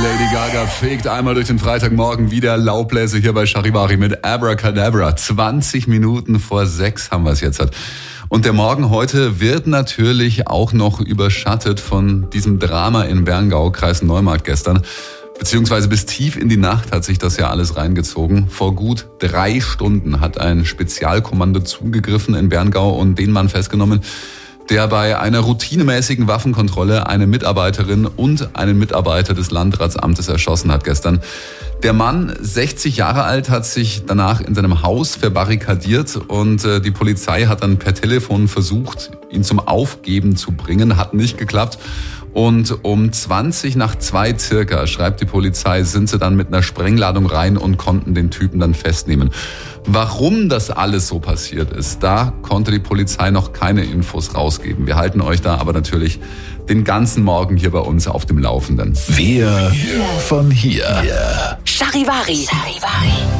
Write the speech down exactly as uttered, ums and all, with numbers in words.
Lady Gaga fegt einmal durch den Freitagmorgen wieder Laubbläser hier bei Charivari mit Abracadabra. zwanzig Minuten vor sechs haben wir es jetzt. Und der Morgen heute wird natürlich auch noch überschattet von diesem Drama in Berngau, Kreis Neumarkt gestern. Beziehungsweise bis tief in die Nacht hat sich das ja alles reingezogen. Vor gut drei Stunden hat ein Spezialkommando zugegriffen in Berngau und den Mann festgenommen, der bei einer routinemäßigen Waffenkontrolle eine Mitarbeiterin und einen Mitarbeiter des Landratsamtes erschossen hat gestern. Der Mann, sechzig Jahre alt, hat sich danach in seinem Haus verbarrikadiert und äh, die Polizei hat dann per Telefon versucht, ihn zum Aufgeben zu bringen, hat nicht geklappt. Und um zwanzig nach zwei circa, schreibt die Polizei, sind sie dann mit einer Sprengladung rein und konnten den Typen dann festnehmen. Warum das alles so passiert ist, da konnte die Polizei noch keine Infos rausgeben. Wir halten euch da aber natürlich den ganzen Morgen hier bei uns auf dem Laufenden. Wir von hier. Charivari. Charivari.